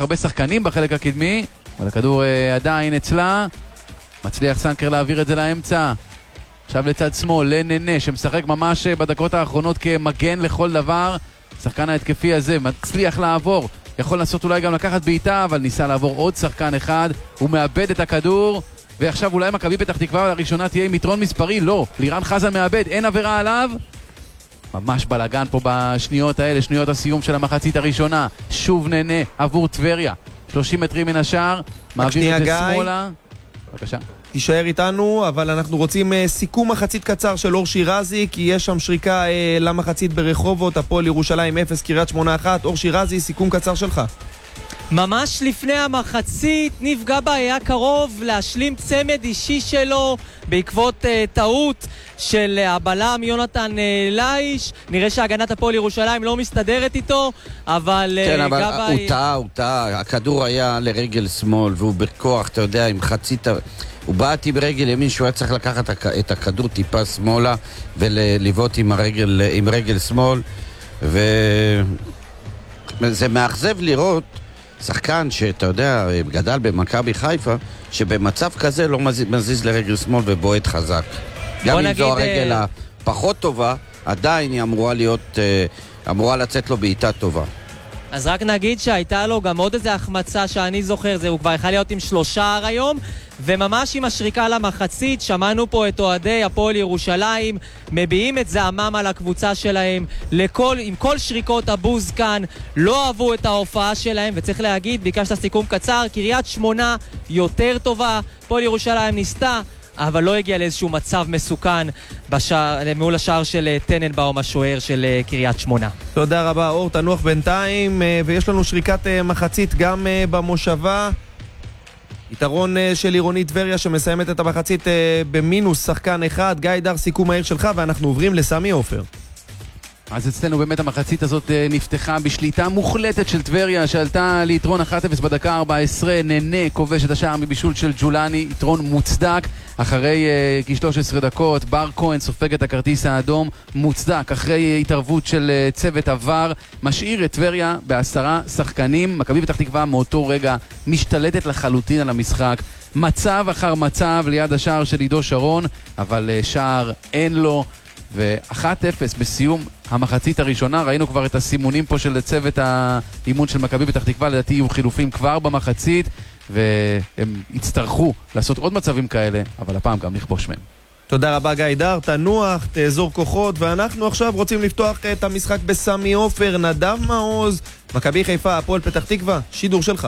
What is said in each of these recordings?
הרבה שחקנים בחלק הקדמי, אבל הכדור עדיין אצלה. מצליח סנקר להעביר את זה לאמצע. עכשיו לצד שמאל, לננה, שמשחק ממש בדקות האחרונות כמגן לכל דבר. השחקן ההתקפי הזה מצליח לעבור. יכול לנסות אולי גם לקחת בעיטה, אבל ניסה לעבור עוד שחקן אחד. הוא מאבד את הכדור, ועכשיו אולי מכבי פתח תקווה לראשונה תהיה עם יתרון מספרי. לא, לירן חזן מאבד, אין עבירה עליו. ממש בלגן פה בשניות האלה, שניות הסיום של המחצית הראשונה. שוב ננה עבור טבריה. 30 מטרים מן השער, מעביר את זה שמאלה. בבקשה. תישאר איתנו, אבל אנחנו רוצים סיכום מחצית קצר של אור שירזי, כי יש שם שריקה למחצית ברחובות, הפועל ירושלים 0, קריית שמונה 1. אור שירזי, סיכום קצר שלך. ממש לפני המחצית נפגע בה, היה קרוב להשלים צמד אישי שלו בעקבות טעות של הבלם יונתן לייש. נראה שהגנת הפועל ירושלים לא מסתדרת איתו, אבל כן, אבל הוא טעה, הכדור היה לרגל שמאל והוא בכוח, אתה יודע, עם חצית, הוא בעט עם רגל ימין שהוא היה צריך לקחת את הכדור טיפה שמאלה ולבעוט עם רגל שמאל, וזה מאכזב לראות שחקן שאתה יודע, גדל במכבי חיפה, שבמצב כזה לא מזיז לרגל שמאל ובועט חזק. גם אם זו הרגל הפחות טובה, עדיין היא אמורה לצאת לו בעיטה טובה. אז רק נגיד שהייתה לו גם עוד איזה החמצה שאני זוכר, הוא כבר יכול להיות עם 3 שער היום, וממש עם השריקה למחצית, שמענו פה את אוהדי הפועל ירושלים, מביעים את זעמם על הקבוצה שלהם, עם כל שריקות הבוז כאן, לא אהבו את ההופעה שלהם, וצריך להגיד, ביקשת סיכום קצר, קריית שמונה יותר טובה, הפועל ירושלים ניסתה, אבל לא הגיע לאיזשהו מצב מסוכן מול השער של טננבאום, השוער של קריית שמונה. תודה רבה אור, תנוח בינתיים, ויש לנו שריקת מחצית גם במושבה. יתרון של עירוני טבריה שמסיימת את המחצית במינוס שחקן אחד. גיא דר, סיכום מהיר שלך, ואנחנו עוברים לסמי עופר. אז אצלנו באמת המחצית הזאת נפתחה בשליטה מוחלטת של טבריה, שעלתה ליתרון 1-0 בדקה 14. ננה כובש את השער מבישול של ג'ולני, יתרון מוצדק. אחרי כ-13 דקות, בר כהן סופג את הכרטיס האדום, מוצדק, אחרי התערבות של צוות עבר, משאיר את טבריה ב10 שחקנים. מכבי פתח תקווה מאותו רגע משתלטת לחלוטין על המשחק. מצב אחר מצב ליד השער של עידו שרון, אבל שער אין לו. ו1-0 בסיום המחצית הראשונה. ראינו כבר את הסימונים פה של צוות האימון של מכבי פתח תקווה, לדעתי יהיו חילופים כבר במחצית, והם יצטרכו לעשות עוד מצבים כאלה, אבל הפעם גם נכבוש מהם. תודה רבה גיא דר, תנוח, תאזור כוחות, ואנחנו עכשיו רוצים לפתוח את המשחק בסמי עופר. נדב מעוז, מכבי חיפה, הפועל פתח תקווה, שידור שלך.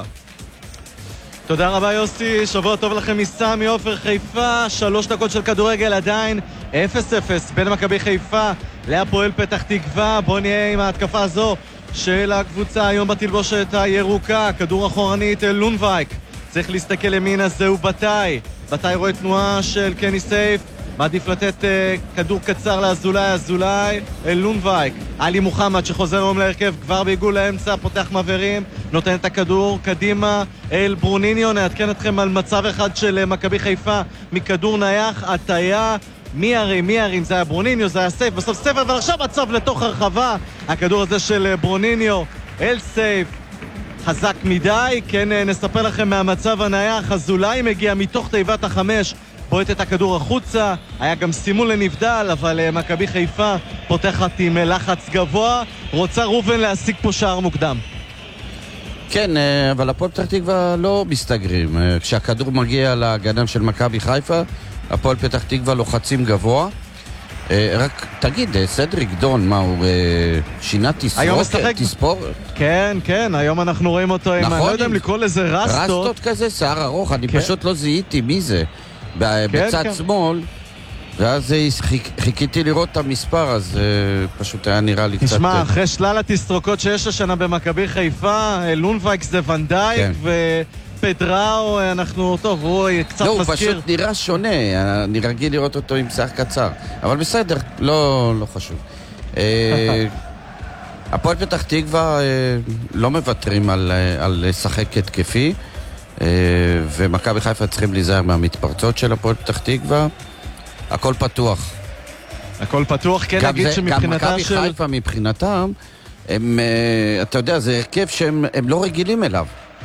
תודה רבה יוסי, שבוע טוב לכם מסמי עופר חיפה. 3 דקות של כדורגל, עדיין 0-0 בין מכבי חיפה להפועל פתח תקווה. בוא נהיה עם ההתקפה הזו של הקבוצה היום בתלבושת הירוקה. כדור אחורנית לונבייק, צריך להסתכל ימינה, זהו בתאי רואה תנועה של קני סייף, מעדיף לתת כדור קצר לאזולאי, אזולאי לונבייק, עלי מוחמד שחוזר היום להרכב כבר בעיגול לאמצע, פותח מעברים, נותן את הכדור קדימה אל ברוניניו. נעדכן אתכם על מצב אחד של מכבי חיפה מכדור נייח, הטיה, מי הרים, זה היה ברוניניו, זה היה סייף, בסוף סייף, אבל עכשיו מצב לתוך הרחבה, הכדור הזה של ברוניניו אל סייף, חזק מדי. כן, נספר לכם מהמצב הנייח, אזולאי מגיע מתוך תיבת החמש, בועט את הכדור החוצה, היה גם סימון לנבדל, אבל מכבי חיפה פותחת עם לחץ גבוה, רוצה רובן להשיג פה שער מוקדם. כן, אבל הפועל פתח תקווה לא מסתגרים. כשהכדור מגיע להגנה של מכבי חיפה, הפועל פתח תקווה לוחצים גבוה. רק תגיד, סדריק דון, מה הוא שינה תספורת? כן, היום אנחנו רואים אותו עם, אני לא יודע אם לקרוא לזה רסטות כזה, שיער ארוך, אני פשוט לא זיהיתי מי זה בצד שמאל, ואז חיכיתי לראות את המספר, אז פשוט היה נראה לי קצת... תשמע, אחרי שלל התסרוקות שיש השנה במכבי חיפה, לונבייק זה ונדייק ופדראו, אנחנו, טוב, הוא קצת מזכיר. לא, הוא פשוט נראה שונה, אני רגיל לראות אותו עם שיער קצר, אבל בסדר, לא חשוב. הפועל פתח תקווה לא מוותרים על לשחק התקפי, ומכבי חיפה צריכים להיזהר מהמתפרצות של הפועל פתח תקווה. הכל פתוח. הכל פתוח, כן, נגיד שמבחינתה של... גם מכבי חיפה מבחינתם, אתה יודע, זה הרכב שהם לא רגילים אליו.